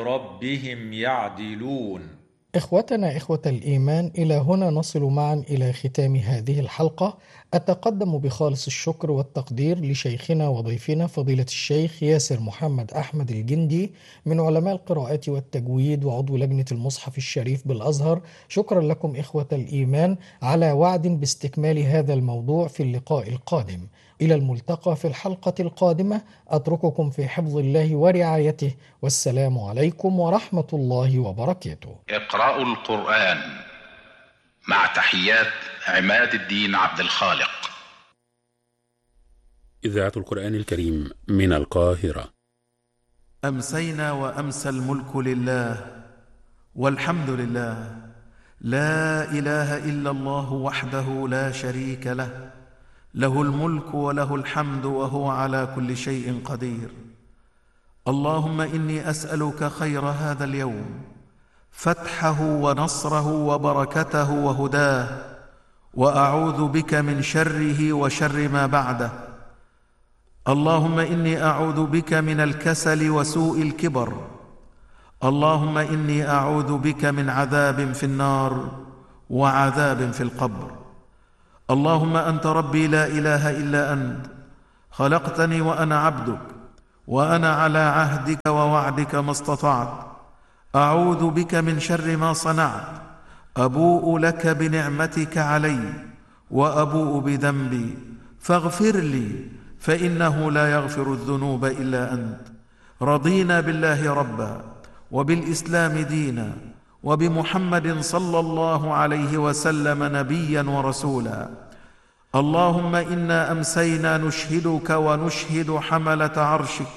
ربهم يعدلون. إخوتنا إخوة الإيمان، إلى هنا نصل معا إلى ختام هذه الحلقة. أتقدم بخالص الشكر والتقدير لشيخنا وضيفنا فضيلة الشيخ ياسر محمد أحمد الجندي من علماء القراءات والتجويد وعضو لجنة المصحف الشريف بالأزهر. شكرا لكم إخوة الإيمان، على وعد باستكمال هذا الموضوع في اللقاء القادم. إلى الملتقى في الحلقة القادمة، أترككم في حفظ الله ورعايته، والسلام عليكم ورحمة الله وبركاته. اقرأوا القرآن. مع تحيات عماد الدين عبد الخالق. إذاعة القرآن الكريم من القاهرة. أمسينا وأمسى الملك لله والحمد لله، لا إله إلا الله وحده لا شريك له، له الملك وله الحمد وهو على كل شيء قدير. اللهم إني أسألك خير هذا اليوم، فتحه ونصره وبركته وهداه، وأعوذ بك من شره وشر ما بعده. اللهم إني أعوذ بك من الكسل وسوء الكبر. اللهم إني أعوذ بك من عذاب في النار وعذاب في القبر. اللهم أنت ربي لا إله إلا أنت، خلقتني وأنا عبدك، وأنا على عهدك ووعدك ما استطعت. أعوذ بك من شر ما صنعت، أبوء لك بنعمتك علي وأبوء بذنبي، فاغفر لي فإنه لا يغفر الذنوب إلا أنت. رضينا بالله ربا، وبالإسلام دينا، وبمحمد صلى الله عليه وسلم نبيا ورسولا. اللهم إنا أمسينا نشهدك ونشهد حملة عرشك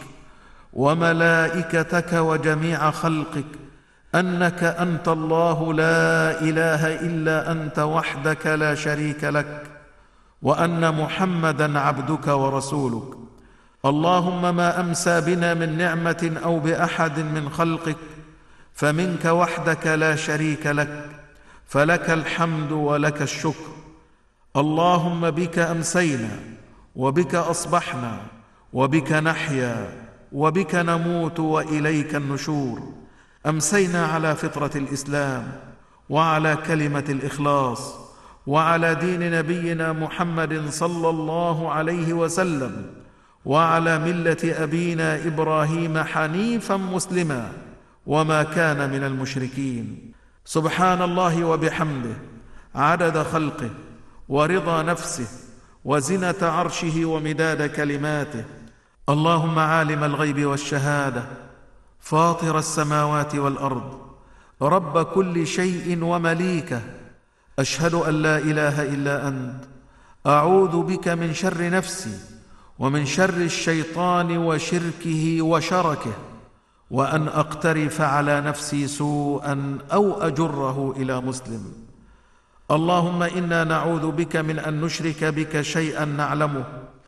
وملائكتك وجميع خلقك أنك أنت الله لا إله إلا أنت وحدك لا شريك لك، وأن محمدا عبدك ورسولك. اللهم ما أمسى بنا من نعمة أو بأحد من خلقك فمنك وحدك لا شريك لك، فلك الحمد ولك الشكر. اللهم بك أمسينا وبك أصبحنا وبك نحيا وبك نموت وإليك النشور. أمسينا على فطرة الإسلام وعلى كلمة الإخلاص وعلى دين نبينا محمد صلى الله عليه وسلم، وعلى ملة أبينا إبراهيم حنيفا مسلما وما كان من المشركين. سبحان الله وبحمده عدد خلقه ورضا نفسه وزنة عرشه ومداد كلماته. اللهم عالم الغيب والشهادة، فاطر السماوات والأرض، رب كل شيء ومليكه، أشهد أن لا إله إلا أنت. أعوذ بك من شر نفسي ومن شر الشيطان وشركه وشركه، وأن أقترف على نفسي سوءا أو أجره إلى مسلم. اللهم إنا نعوذ بك من أن نشرك بك شيئا نعلمه،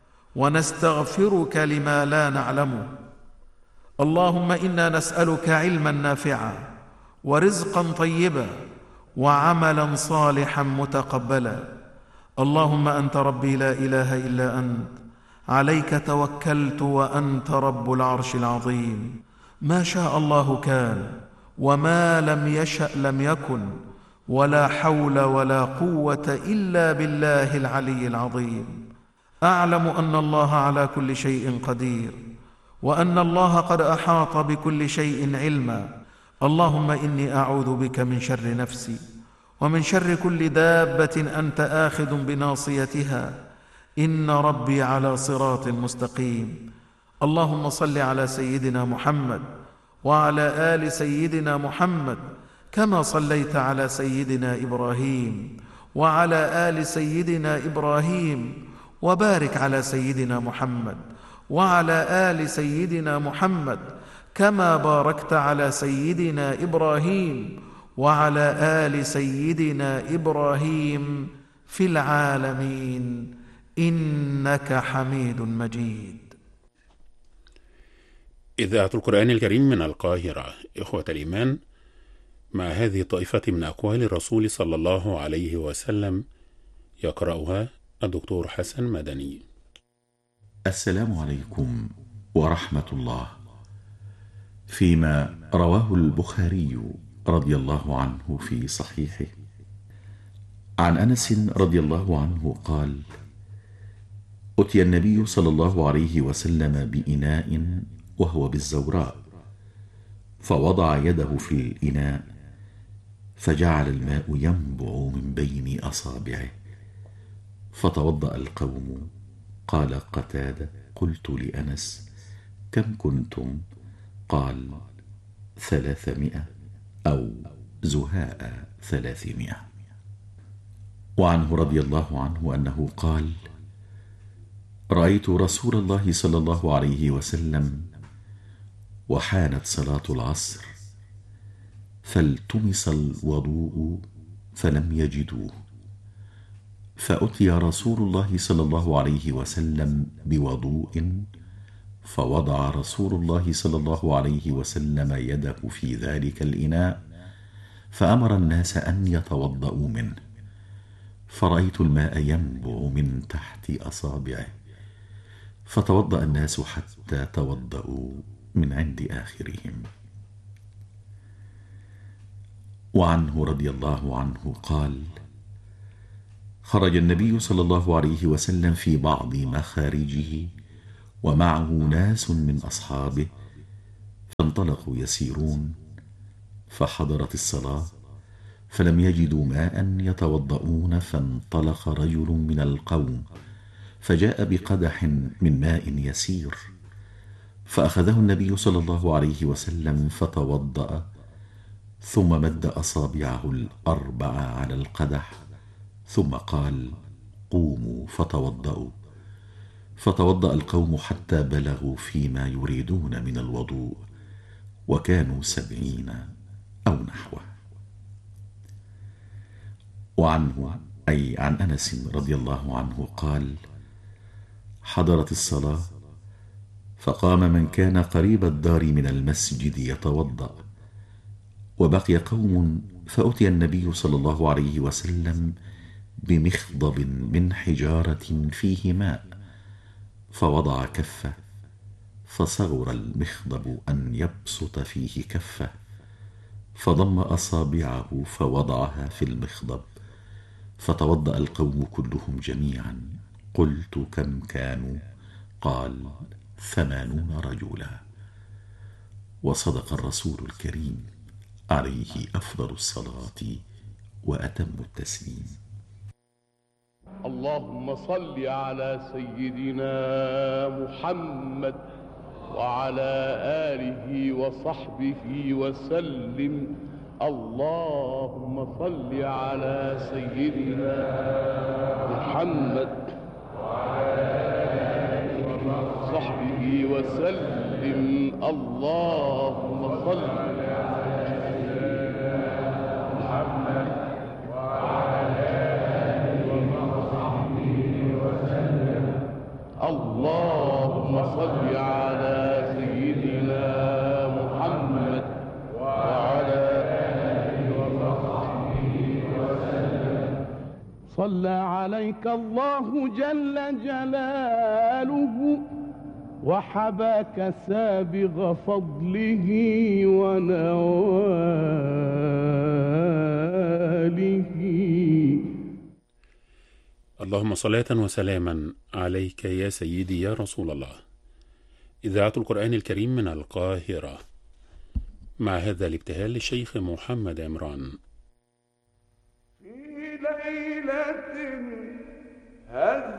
ونستغفرك لما لا نعلمه. اللهم إنا نسألك علما نافعا ورزقا طيبا وعملا صالحا متقبلا. اللهم أنت ربي لا إله إلا أنت، عليك توكلت وأنت رب العرش العظيم. ما شاء الله كان، وما لم يشأ لم يكن، ولا حول ولا قوة إلا بالله العلي العظيم. أعلم أن الله على كل شيء قدير، وأن الله قد أحاط بكل شيء علما. اللهم إني أعوذ بك من شر نفسي ومن شر كل دابة أنت آخذ بناصيتها، إن ربي على صراط مستقيم. اللهم صل على سيدنا محمد وعلى آل سيدنا محمد، كما صليت على سيدنا إبراهيم وعلى آل سيدنا إبراهيم، وبارك على سيدنا محمد وعلى آل سيدنا محمد، كما باركت على سيدنا إبراهيم وعلى آل سيدنا إبراهيم في العالمين إنك حميد مجيد. إذاعة القرآن الكريم من القاهرة. إخوة الإيمان، مع هذه الطائفة من أقوال الرسول صلى الله عليه وسلم يقرأها الدكتور حسن مدني. السلام عليكم ورحمة الله. فيما رواه البخاري رضي الله عنه في صحيحه عن أنس رضي الله عنه قال: أتي النبي صلى الله عليه وسلم بإناء وهو بالزوراء، فوضع يده في الإناء فجعل الماء ينبع من بين أصابعه، فتوضأ القوم. قال قتادة: قلت لأنس: كم كنتم؟ قال: 300 أو زهاء 300. وعنه رضي الله عنه أنه قال: رأيت رسول الله صلى الله عليه وسلم وحانت صلاة العصر، فالتمس الوضوء فلم يجدوه، فأتي رسول الله صلى الله عليه وسلم بوضوء، فوضع رسول الله صلى الله عليه وسلم يده في ذلك الإناء، فأمر الناس أن يتوضأوا منه، فرأيت الماء ينبع من تحت أصابعه، فتوضأ الناس حتى توضأوا من عند آخرهم. وعنه رضي الله عنه قال: خرج النبي صلى الله عليه وسلم في بعض مخارجه ومعه ناس من أصحابه، فانطلقوا يسيرون، فحضرت الصلاة فلم يجدوا ماء يتوضؤون، فانطلق رجل من القوم فجاء بقدح من ماء يسير، فأخذه النبي صلى الله عليه وسلم فتوضأ، ثم مد أصابعه الأربع على القدح، ثم قال: قوموا فتوضأوا. فتوضأ القوم حتى بلغوا فيما يريدون من الوضوء، وكانوا 70 أو نحوه. وعنه أي عن أنس رضي الله عنه قال: حضرت الصلاة، فقام من كان قريب الدار من المسجد يتوضأ، وبقي قوم، فأتي النبي صلى الله عليه وسلم بمخضب من حجارة فيه ماء، فوضع كفه، فصغر المخضب أن يبسط فيه كفه، فضم أصابعه فوضعها في المخضب، فتوضأ القوم كلهم جميعا. قلت: كم كانوا؟ قال: 80 رجلا. وصدق الرسول الكريم عليه أفضل الصلاة وأتم التسليم. اللهم صل على سيدنا محمد وعلى آله وصحبه وسلم. اللهم صل على سيدنا محمد وعلى آله وصحبه وسلم. اللهم صل على سيدنا محمد وعلى آله وصحبه وسلم. اللهم صل على سيدنا محمد وعلى آله وصحبه وسلم. صلى عليك الله جل جلاله، وحباك سابغ فضله ونواله. اللهم صلاة وسلاما عليك يا سيدي يا رسول الله. إذاعة القرآن الكريم من القاهرة، مع هذا الابتهال للشيخ محمد عمران. في ليلة